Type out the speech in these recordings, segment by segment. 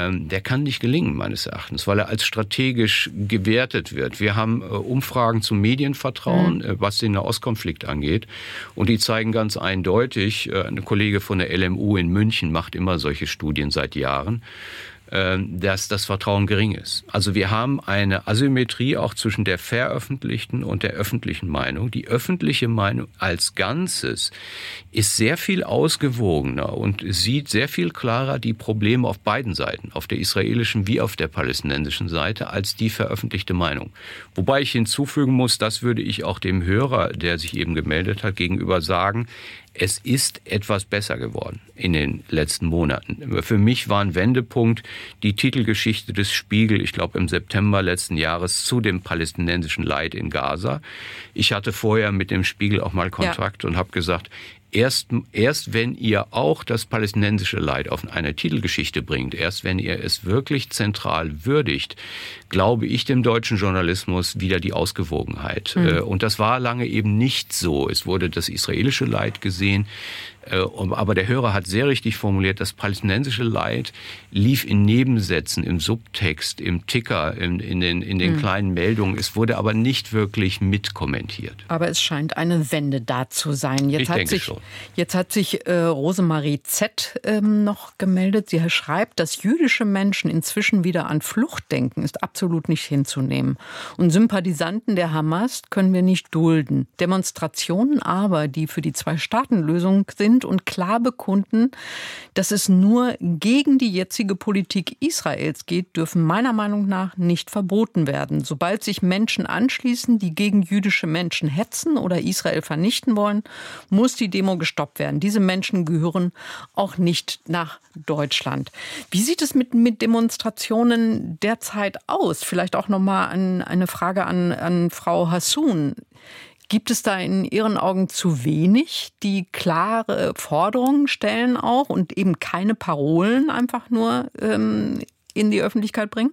der kann nicht gelingen, meines Erachtens, weil er als strategisch gewertet wird. Wir haben Umfragen zum Medienvertrauen, was den Nahostkonflikt angeht. Und die zeigen ganz eindeutig, eine Kollege von der LMU in München macht immer solche Studien seit Jahren, dass das Vertrauen gering ist. Also wir haben eine Asymmetrie auch zwischen der veröffentlichten und der öffentlichen Meinung. Die öffentliche Meinung als Ganzes ist sehr viel ausgewogener und sieht sehr viel klarer die Probleme auf beiden Seiten, auf der israelischen wie auf der palästinensischen Seite, als die veröffentlichte Meinung. Wobei ich hinzufügen muss, das würde ich auch dem Hörer, der sich eben gemeldet hat, gegenüber sagen, es ist etwas besser geworden in den letzten Monaten. Für mich war ein Wendepunkt die Titelgeschichte des Spiegel, ich glaube im September letzten Jahres, zu dem palästinensischen Leid in Gaza. Ich hatte vorher mit dem Spiegel auch mal Kontakt und habe gesagt, erst wenn ihr auch das palästinensische Leid auf eine Titelgeschichte bringt, erst wenn ihr es wirklich zentral würdigt, glaube ich dem deutschen Journalismus wieder die Ausgewogenheit. Und das war lange eben nicht so. Es wurde das israelische Leid gesehen, aber der Hörer hat sehr richtig formuliert, das palästinensische Leid lief in Nebensätzen, im Subtext, im Ticker, in den kleinen Meldungen. Es wurde aber nicht wirklich mitkommentiert. Aber es scheint eine Wende da zu sein. Ich denke schon. Jetzt hat sich Rosemarie Z. Noch gemeldet. Sie schreibt, dass jüdische Menschen inzwischen wieder an Flucht denken, ist absolut nicht hinzunehmen. Und Sympathisanten der Hamas können wir nicht dulden. Demonstrationen aber, die für die Zwei-Staaten-Lösung sind und klar bekunden, dass es nur gegen die jetzige Politik Israels geht, dürfen meiner Meinung nach nicht verboten werden. Sobald sich Menschen anschließen, die gegen jüdische Menschen hetzen oder Israel vernichten wollen, muss die Demo gestoppt werden. Diese Menschen gehören auch nicht nach Deutschland. Wie sieht es mit Demonstrationen derzeit aus? Vielleicht auch nochmal eine Frage an Frau Hassoun. Gibt es da in Ihren Augen zu wenig, die klare Forderungen stellen auch und eben keine Parolen einfach nur in die Öffentlichkeit bringen?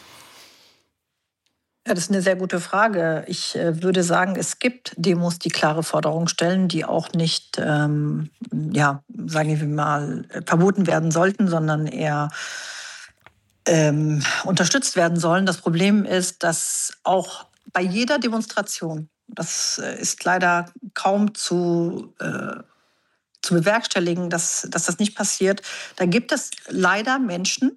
Ja, das ist eine sehr gute Frage. Ich würde sagen, es gibt Demos, die klare Forderungen stellen, die auch nicht, sagen wir mal, verboten werden sollten, sondern eher unterstützt werden sollen. Das Problem ist, dass auch bei jeder Demonstration, das ist leider kaum zu bewerkstelligen, dass das nicht passiert. Da gibt es leider Menschen,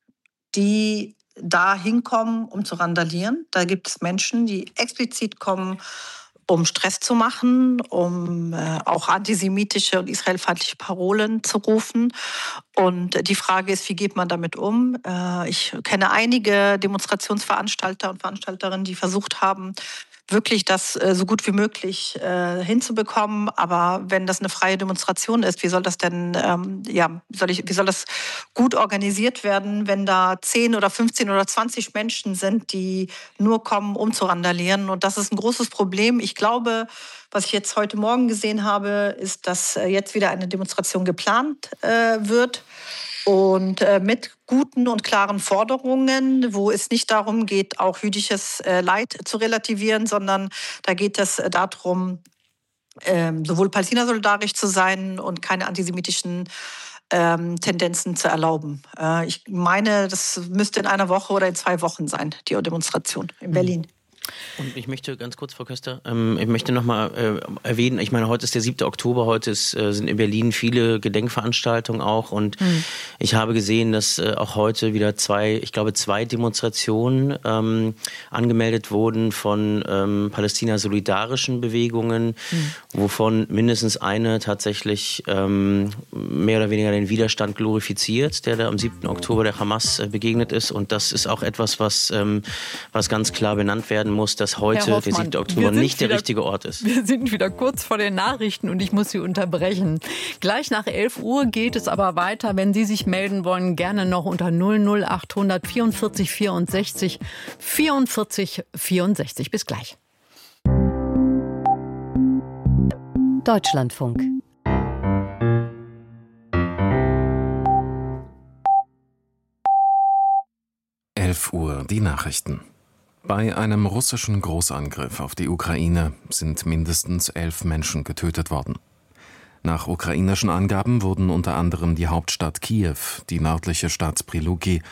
die da hinkommen, um zu randalieren. Da gibt es Menschen, die explizit kommen, um Stress zu machen, um auch antisemitische und israelfeindliche Parolen zu rufen. Und die Frage ist, wie geht man damit um? Ich kenne einige Demonstrationsveranstalter und Veranstalterinnen, die versucht haben, wirklich das so gut wie möglich hinzubekommen. Aber wenn das eine freie Demonstration ist, wie soll das denn, wie soll das gut organisiert werden, wenn da 10 oder 15 oder 20 Menschen sind, die nur kommen, um zu randalieren? Und das ist ein großes Problem. Ich glaube, was ich jetzt heute Morgen gesehen habe, ist, dass jetzt wieder eine Demonstration geplant wird. Und mit guten und klaren Forderungen, wo es nicht darum geht, auch jüdisches Leid zu relativieren, sondern da geht es darum, sowohl palästina-solidarisch zu sein und keine antisemitischen Tendenzen zu erlauben. Ich meine, das müsste in einer Woche oder in 2 Wochen sein, die Demonstration in Berlin. Und ich möchte ganz kurz, Frau Köster, ich möchte nochmal erwähnen, ich meine, heute ist der 7. Oktober, heute sind in Berlin viele Gedenkveranstaltungen auch und ich habe gesehen, dass auch heute wieder 2 Demonstrationen angemeldet wurden von palästina-solidarischen Bewegungen, wovon mindestens eine tatsächlich mehr oder weniger den Widerstand glorifiziert, der da am 7. Oktober der Hamas begegnet ist, und das ist auch etwas, was ganz klar benannt werden muss, dass heute der 7. Oktober nicht der richtige Ort ist. Wir sind wieder kurz vor den Nachrichten und ich muss Sie unterbrechen. Gleich nach 11 Uhr geht es aber weiter. Wenn Sie sich melden wollen, gerne noch unter 00800 44 64 44 64. Bis gleich. Deutschlandfunk. Uhr, die Nachrichten. Bei einem russischen Großangriff auf die Ukraine sind mindestens 11 Menschen getötet worden. Nach ukrainischen Angaben wurden unter anderem die Hauptstadt Kiew, die nördliche Stadt Pryluki